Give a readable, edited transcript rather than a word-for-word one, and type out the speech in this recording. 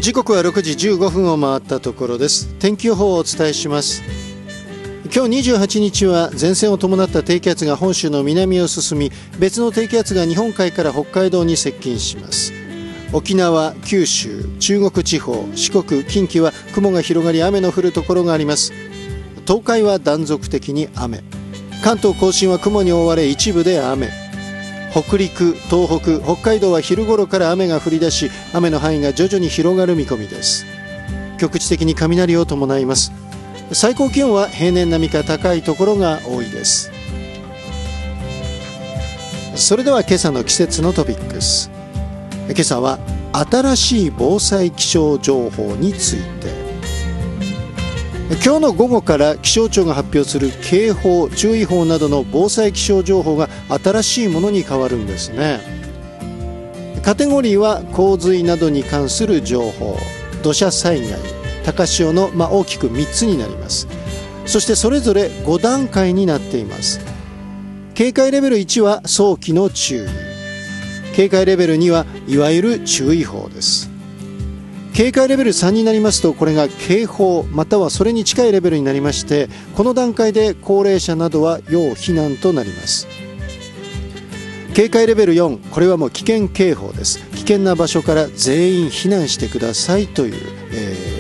時刻は6時15分を回ったところです。天気予報をお伝えします。今日28日は前線を伴った低気圧が本州の南を進み、別の低気圧が日本海から北海道に接近します。沖縄、九州、中国地方、四国、近畿は雲が広がり雨の降るところがあります。東海は断続的に雨、関東甲信は雲に覆われ一部で雨、北陸、東北、北海道は昼頃から雨が降り出し、雨の範囲が徐々に広がる見込みです。局地的に雷を伴います。最高気温は平年並みか高いところが多いです。それでは今朝の季節のトピックス。今朝は新しい防災気象情報について。今日の午後から気象庁が発表する警報、注意報などの防災気象情報が新しいものに変わるんですね。カテゴリーは洪水などに関する情報、土砂災害、高潮の大きく3つになります。そしてそれぞれ5段階になっています。警戒レベル1は早期の注意、警戒レベル2はいわゆる注意報です。警戒レベル3になりますと、これが警報またはそれに近いレベルになりまして、この段階で高齢者などは要避難となります。警戒レベル4、これはもう危険警報です。危険な場所から全員避難してくださいという、